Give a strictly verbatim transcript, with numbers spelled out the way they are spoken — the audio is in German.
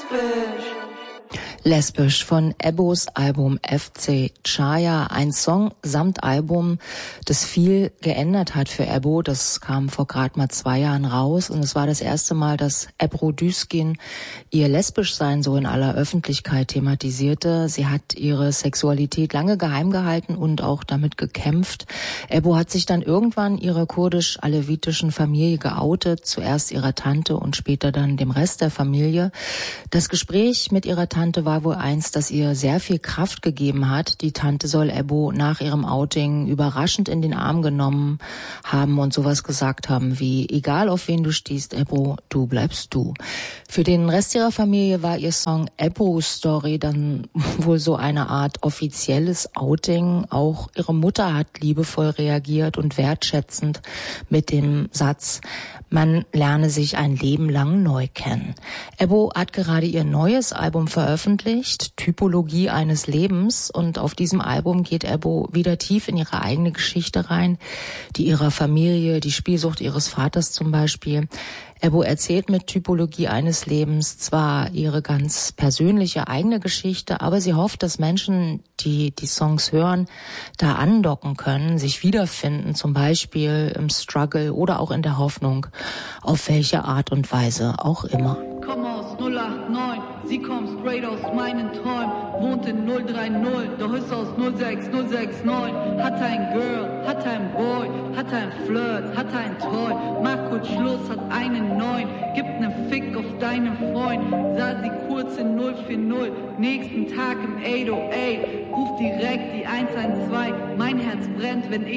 Lesbisch von Ebbos Album F C Chaya, ein Song samt Album, das viel geändert hat für Ebbo. Das kam vor gerade mal zwei Jahren raus und es war das erste Mal, dass Ebru Düzgin ihr Lesbischsein so in aller Öffentlichkeit thematisierte. Sie hat ihre Sexualität lange geheim gehalten und auch damit gekämpft. Ebbo hat sich dann irgendwann ihrer kurdisch-alevitischen Familie geoutet, zuerst ihrer Tante und später dann dem Rest der Familie. Das Gespräch mit ihrer Tante war wohl eins, das ihr sehr viel Kraft gegeben hat. Die Tante soll Ebbo nach ihrem Outing überraschend in den Arm genommen haben und sowas gesagt haben wie, egal auf wen du stehst, Ebbo, du bleibst du. Für den Rest ihrer Familie war ihr Song Ebbo Story dann wohl so eine Art offizielles Outing. Auch ihre Mutter hat liebevoll reagiert und wertschätzend mit dem Satz, man lerne sich ein Leben lang neu kennen. Ebbo hat gerade ihr neues Album veröffentlicht, Typologie eines Lebens, und auf diesem Album geht Ebbo wieder tief in ihre eigene Geschichte rein, die ihrer Familie, die Spielsucht ihres Vaters zum Beispiel. Ebbo erzählt mit Typologie eines Lebens zwar ihre ganz persönliche eigene Geschichte, aber sie hofft, dass Menschen, die die Songs hören, da andocken können, sich wiederfinden, zum Beispiel im Struggle oder auch in der Hoffnung, auf welche Art und Weise auch immer. Komm aus null acht neun, sie kommt straight aus meinen Träumen, wohnt in null drei null, doch ist aus null sechs null sechs neun, hat ein Girl, hat ein Boy, hat ein Flirt, hat ein Toy, macht kurz Schluss, hat einen neuen, gibt nen Fick auf deinen Freund, sah sie kurz in null vier null, nächsten Tag im acht null acht, ruft direkt die eins eins zwei, mein Herz brennt, wenn ich